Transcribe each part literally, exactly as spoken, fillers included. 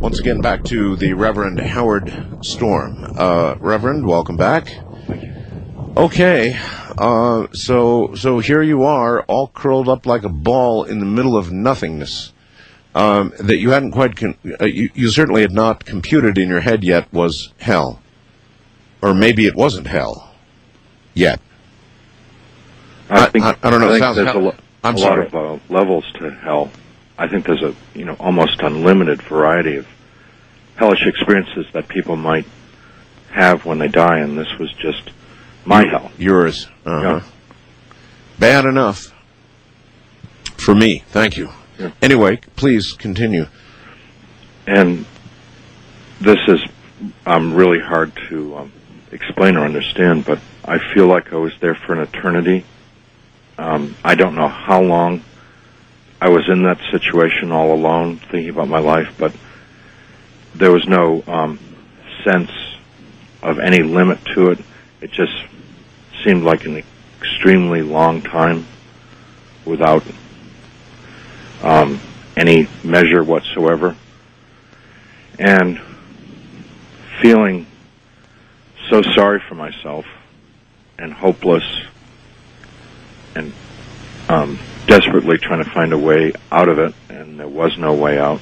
once again back to the Reverend Howard Storm. Uh, Reverend, welcome back. Okay, uh, so so here you are, all curled up like a ball in the middle of nothingness. Um, that you hadn't quite, con- uh, you, you certainly had not computed in your head yet was hell. Or maybe it wasn't hell yet. I, I think, I, I don't know. I think Sounds there's hell- a, lo- I'm a sorry. lot of uh, levels to hell. I think there's a you know almost unlimited variety of hellish experiences that people might have when they die, and this was just my hell. Yours. Uh-huh. Yeah. Bad enough. For me. Thank you. Yeah. Anyway, please continue. And this is um, really hard to um, explain or understand, but I feel like I was there for an eternity. Um, I don't know how long I was in that situation all alone, thinking about my life, but there was no um, sense of any limit to it. It just seemed like an extremely long time without um, any measure whatsoever. And feeling so sorry for myself and hopeless and um, desperately trying to find a way out of it, and there was no way out.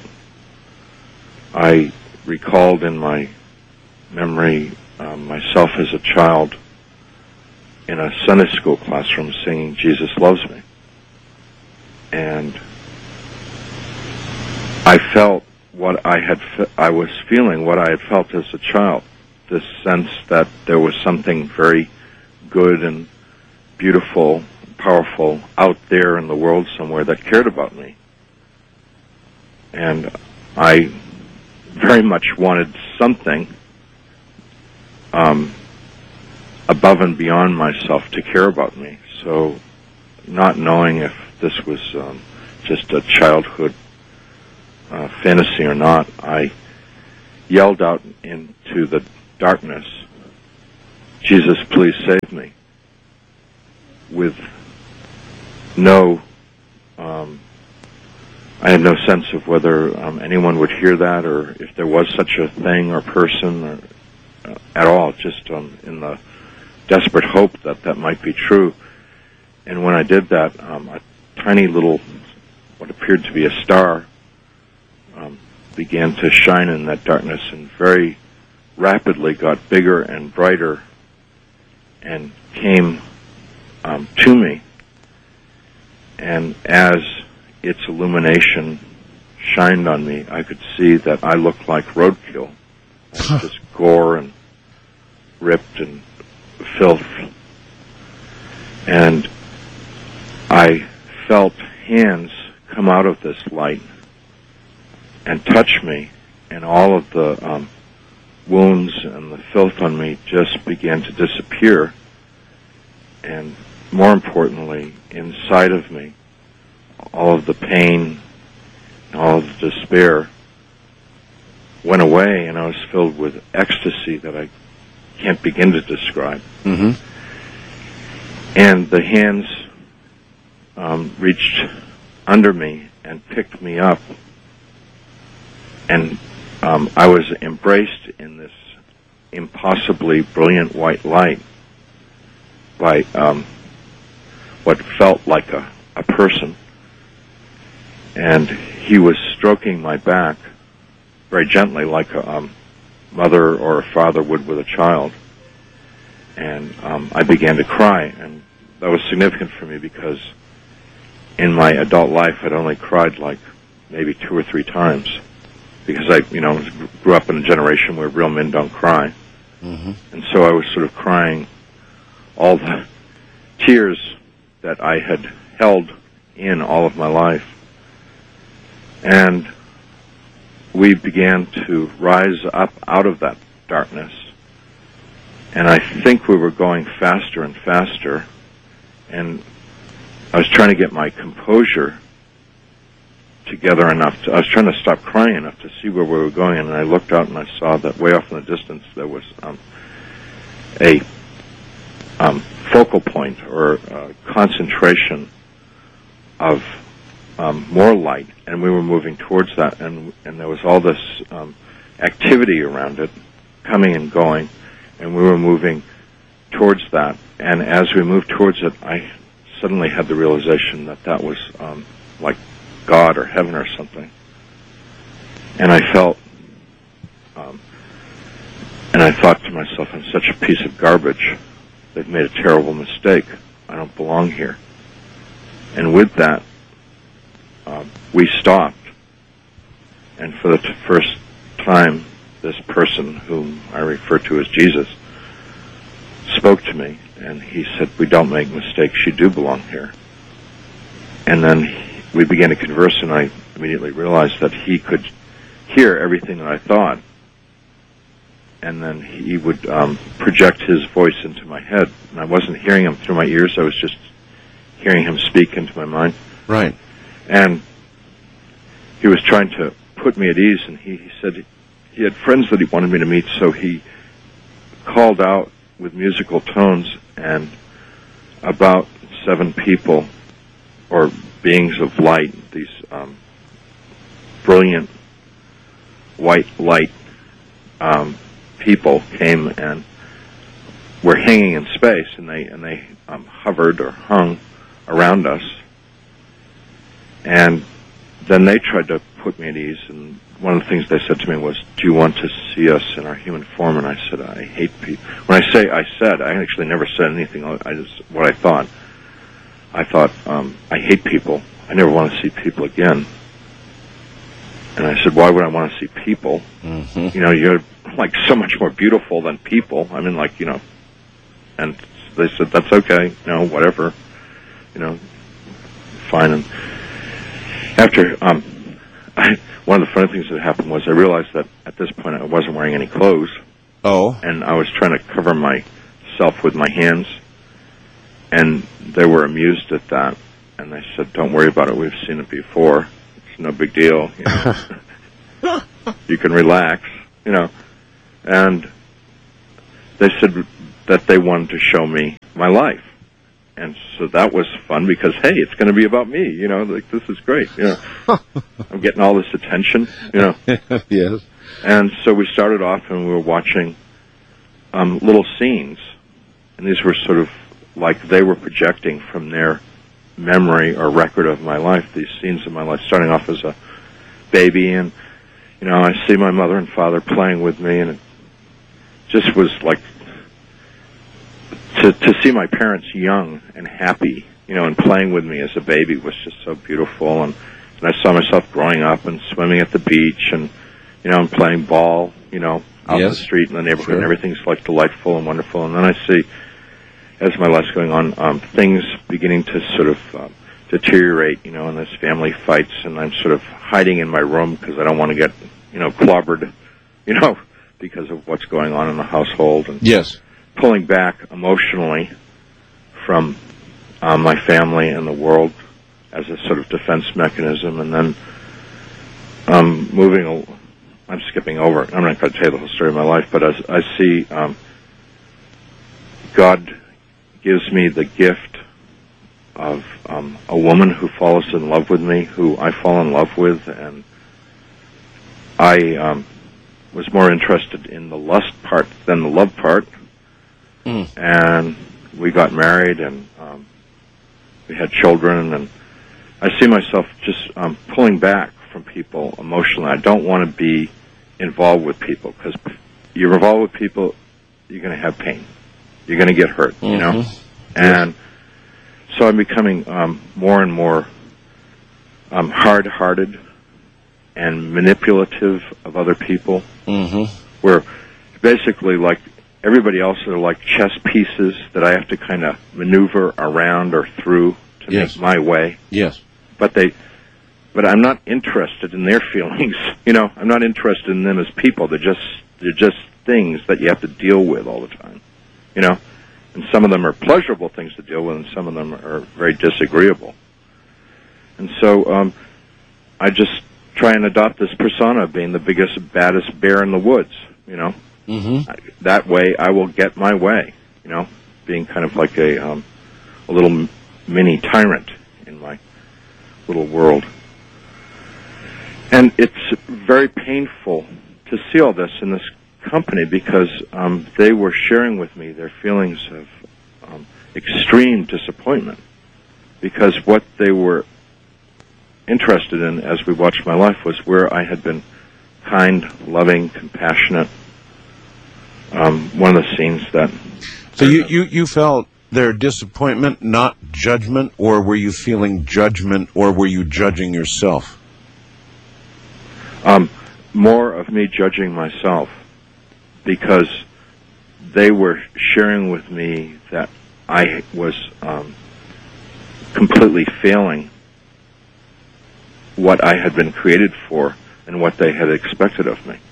I recalled in my memory um, myself as a child in a Sunday school classroom singing "Jesus Loves Me." And I felt what I had, fe- I was feeling what I had felt as a child, this sense that there was something very good and beautiful, powerful out there in the world somewhere that cared about me. And I very much wanted something um, above and beyond myself to care about me. So not knowing if this was um, just a childhood uh, fantasy or not, I yelled out into the darkness, "Jesus, please save me," with no, um, I had no sense of whether um, anyone would hear that or if there was such a thing or person or uh, at all, just um, in the desperate hope that that might be true. And when I did that, um, a tiny little, what appeared to be a star, um, began to shine in that darkness and very rapidly got bigger and brighter and came um, to me. And as its illumination shined on me, I could see that I looked like roadkill. I was just gore and ripped and filth. And I felt hands come out of this light and touch me, and all of the um, wounds and the filth on me just began to disappear. And more importantly, inside of me, all of the pain, all of the despair went away, and I was filled with ecstasy that I can't begin to describe. Mm-hmm. And the hands um, reached under me and picked me up, and um, I was embraced in this impossibly brilliant white light by um, what felt like a, a person. And he was stroking my back very gently, like a um, mother or a father would with a child. And um, I began to cry, and that was significant for me because in my adult life I'd only cried like maybe two or three times, because I, you know, grew up in a generation where real men don't cry. Mm-hmm. And so I was sort of crying all the tears that I had held in all of my life. And we began to rise up out of that darkness. And I think we were going faster and faster. And I was trying to get my composure together enough to, I was trying to stop crying enough to see where we were going, and I looked out and I saw that way off in the distance there was um, a um, focal point or uh, concentration of um, more light, and we were moving towards that, and and there was all this um, activity around it, coming and going, and we were moving towards that. And as we moved towards it, I suddenly had the realization that that was um, like God or heaven or something. And I felt, um, and I thought to myself, I'm such a piece of garbage. They've made a terrible mistake. I don't belong here. And with that, um, we stopped. And for the t- first time, this person, whom I refer to as Jesus, spoke to me. And he said, we don't make mistakes. You do belong here. And then he, we began to converse, and I immediately realized that he could hear everything that I thought. And then he would um, project his voice into my head. And I wasn't hearing him through my ears. I was just hearing him speak into my mind. Right. And he was trying to put me at ease, and he, he said he had friends that he wanted me to meet, so he called out with musical tones, and about seven people, or beings of light, these um, brilliant white light um, people came and were hanging in space, and they and they um, hovered or hung around us. And then they tried to put me at ease, and one of the things they said to me was, do you want to see us in our human form? And I said, I hate people. When I say I said, I actually never said anything. I just, what I thought. I thought, um, I hate people. I never want to see people again. And I said, why would I want to see people? Mm-hmm. You know, you're like so much more beautiful than people. I mean, like, you know, and they said, that's okay. You know, whatever. You know, fine. And after, um, I, one of the funny things that happened was I realized that at this point I wasn't wearing any clothes. Oh. And I was trying to cover myself with my hands. And they were amused at that. And they said, don't worry about it. We've seen it before. It's no big deal. You know. You can relax, you know. And they said that they wanted to show me my life. And so that was fun because, hey, it's going to be about me, you know, like, this is great, you know. I'm getting all this attention, you know. Yes. And so we started off and we were watching um, little scenes. And these were sort of like they were projecting from their memory or record of my life, these scenes of my life, starting off as a baby. And, you know, I see my mother and father playing with me, and it just was like, To, to see my parents young and happy, you know, and playing with me as a baby was just so beautiful. And, and I saw myself growing up and swimming at the beach and, you know, and playing ball, you know, out yes. in the street in the neighborhood. Sure. And everything's like delightful and wonderful. And then I see, as my life's going on, um, things beginning to sort of um, deteriorate, you know, and there's family fights, and I'm sort of hiding in my room because I don't want to get, you know, clobbered, you know, because of what's going on in the household. And yes. Pulling back emotionally from um, my family and the world as a sort of defense mechanism, and then um, moving. I'm skipping over. I'm not going to tell you the whole story of my life, but as I see, um, God gives me the gift of um, a woman who falls in love with me, who I fall in love with, and I um, was more interested in the lust part than the love part. Mm. And we got married, and um, we had children, and I see myself just um, pulling back from people emotionally. I don't want to be involved with people, because you're involved with people, you're going to have pain. You're going to get hurt, mm-hmm. you know? And yes. So I'm becoming um, more and more um, hard-hearted and manipulative of other people, mm-hmm. where basically, like, everybody else are like chess pieces that I have to kind of maneuver around or through to yes. make my way. Yes. But they, but I'm not interested in their feelings. You know, I'm not interested in them as people. They're just, they're just things that you have to deal with all the time. You know, and some of them are pleasurable things to deal with, and some of them are very disagreeable. And so, um, I just try and adopt this persona of being the biggest, baddest bear in the woods. You know. Mm-hmm. That way, I will get my way. You know, being kind of like a um, a little mini tyrant in my little world. And it's very painful to see all this in this company because um, they were sharing with me their feelings of um, extreme disappointment, because what they were interested in as we watched my life was where I had been kind, loving, compassionate. Um, one of the scenes that... So you, you, you felt their disappointment, not judgment, or were you feeling judgment, or were you judging yourself? Um, more of me judging myself, because they were sharing with me that I was um, completely failing what I had been created for and what they had expected of me.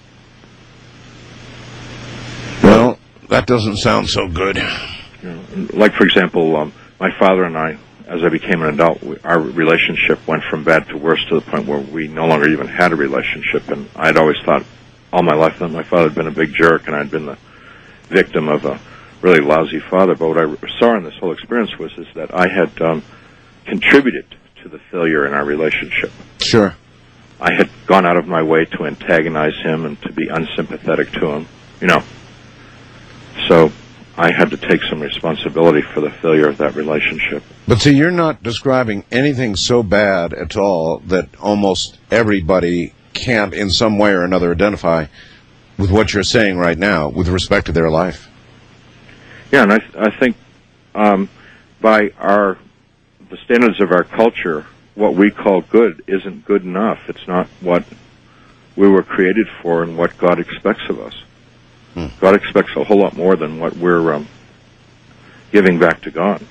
Well, that doesn't sound so good. You know, like, for example, um, my father and I, as I became an adult, we, our relationship went from bad to worse to the point where we no longer even had a relationship. And I'd always thought all my life that my father had been a big jerk and I'd been the victim of a really lousy father. But what I saw in this whole experience was is that I had um, contributed to the failure in our relationship. Sure. I had gone out of my way to antagonize him and to be unsympathetic to him, you know. So I had to take some responsibility for the failure of that relationship. But see, you're not describing anything so bad at all that almost everybody can't in some way or another identify with what you're saying right now with respect to their life. Yeah, and I, I think um, by our the standards of our culture, what we call good isn't good enough. It's not what we were created for and what God expects of us. Hmm. God expects a whole lot more than what we're um, giving back to God.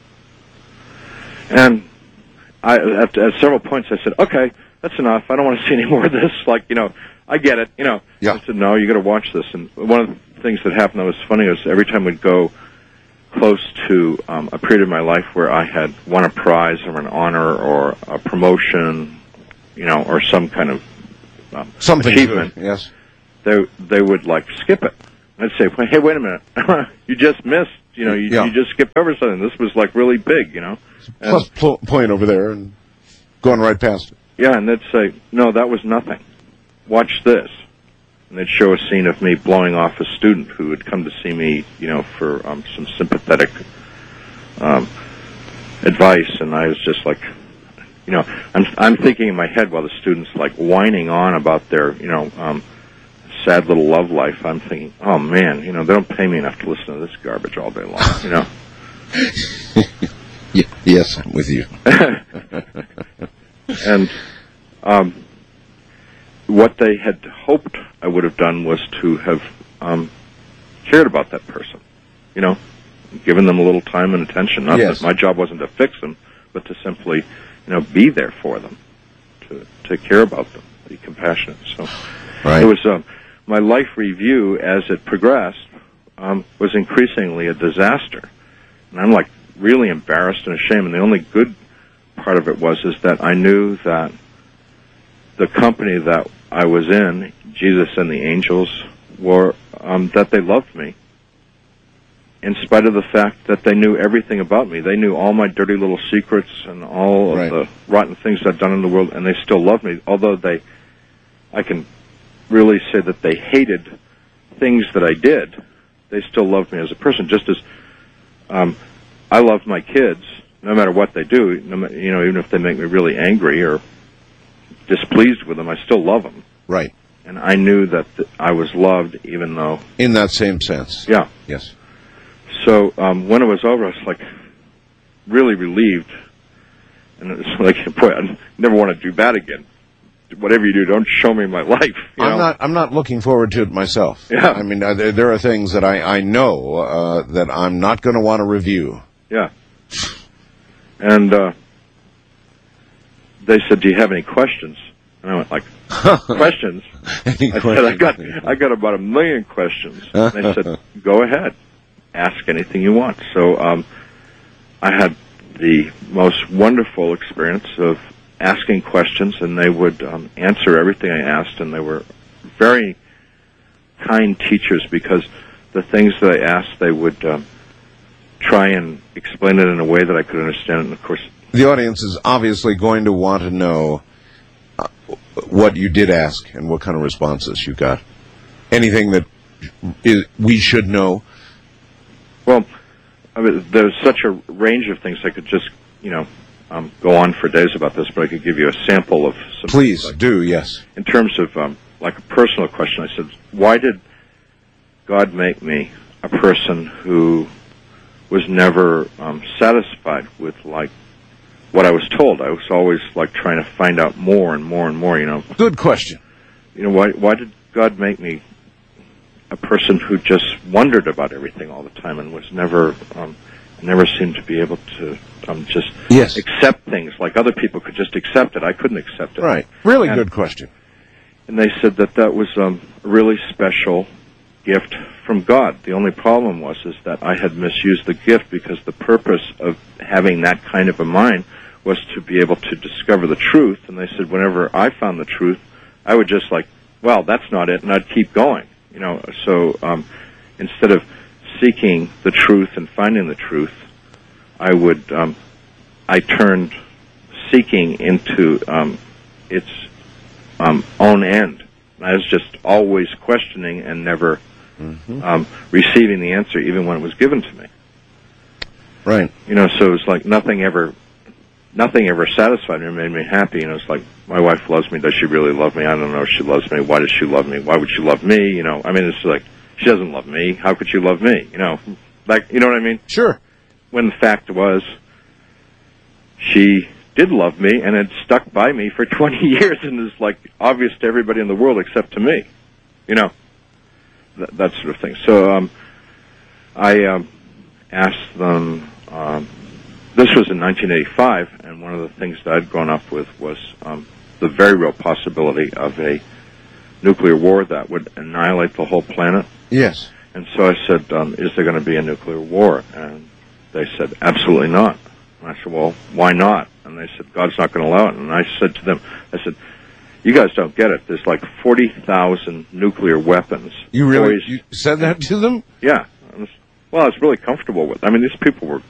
And I, at, at several points I said, okay, that's enough. I don't want to see any more of this. Like, you know, I get it. You know, yeah. I said, no, you got to watch this. And one of the things that happened that was funny was every time we'd go close to um, a period of my life where I had won a prize or an honor or a promotion, you know, or some kind of um, Something achievement, good. Yes. they they would like skip it. I'd say, hey, wait a minute, you just missed. You know, you, yeah. you just skipped over something. This was like really big. You know, and, plus pl- point over there and going right past it. Yeah, and they'd say, no, that was nothing. Watch this. And they'd show a scene of me blowing off a student who had come to see me, you know, for um, some sympathetic um, advice, and I was just like, you know, I'm I'm thinking in my head while the student's like whining on about their, you know, um, sad little love life. I'm thinking, oh man, you know, they don't pay me enough to listen to this garbage all day long, you know. Yes, I'm with you. And um, what they had hoped I would have done was to have um, cared about that person, you know, given them a little time and attention. Not yes. that my job wasn't to fix them, but to simply, you know, be there for them, to to care about them, be compassionate. So right. it was um, my life review as it progressed um, was increasingly a disaster, and I'm like really embarrassed and ashamed. And the only good part of it was is that I knew that the company that I was in, Jesus and the angels, were um, that they loved me, in spite of the fact that they knew everything about me. They knew all my dirty little secrets and all right. of the rotten things I'd done in the world, and they still loved me. Although they, I can really say that they hated things that I did, they still loved me as a person. Just as um, I love my kids, no matter what they do, no matter, you know, even if they make me really angry or displeased with them, I still love them. Right. And I knew that th- I was loved, even though... In that same sense. Yeah. Yes. So um, when it was over, I was like really relieved. And it was like, boy, I never want to do that again. Whatever you do, don't show me my life. You I'm know? not. I'm not looking forward to it myself. Yeah. I mean, uh, there, there are things that I I know uh, that I'm not going to want to review. Yeah. And uh, they said, "Do you have any questions?" And I went like, "Questions?" Any I questions? said, "I got I got about a million questions." And they said, "Go ahead, ask anything you want." So um, I had the most wonderful experience of asking questions, and they would um, answer everything I asked, and they were very kind teachers, because the things that I asked, they would um, try and explain it in a way that I could understand. And of course, the audience is obviously going to want to know uh, what you did ask and what kind of responses you got. Anything that is, we should know? Well, I mean, there's such a range of things. I could just, you know, um, go on for days about this, but I could give you a sample of some. Please like, do, yes. In terms of, um, like, a personal question, I said, why did God make me a person who was never um, satisfied with, like, what I was told? I was always, like, trying to find out more and more and more, you know. Good question. You know, why, why did God make me a person who just wondered about everything all the time and was never, um, never seemed to be able to um, just yes. accept things like other people could just accept it? I couldn't accept it. Right. Really and, good question. And they said that that was um, a really special gift from God. The only problem was is that I had misused the gift, because the purpose of having that kind of a mind was to be able to discover the truth. And they said whenever I found the truth, I would just like, well, that's not it, and I'd keep going. You know, so um, instead of seeking the truth and finding the truth, I would, um, I turned seeking into um, its um, own end. I was just always questioning and never mm-hmm. um, receiving the answer, even when it was given to me. Right. You know, so it was like nothing ever, nothing ever satisfied me or made me happy. You know, it's like, my wife loves me. Does she really love me? I don't know if she loves me. Why does she love me? Why would she love me? You know, I mean, it's like, she doesn't love me. How could she love me? You know, like, you know what I mean? Sure. When the fact was, she did love me, and had stuck by me for twenty years, and is like obvious to everybody in the world except to me. You know, that, that sort of thing. So, um, I um, asked them. Um, this was in nineteen eighty-five, and one of the things that I'd grown up with was um, the very real possibility of a nuclear war that would annihilate the whole planet. Yes. And so I said, um, is there going to be a nuclear war? And they said, absolutely not. And I said, well, why not? And they said, God's not going to allow it. And I said to them, I said, you guys don't get it. There's like forty thousand nuclear weapons. You really Boys, you said that to them? Yeah. I was, well, I was really comfortable with it. I mean, these people were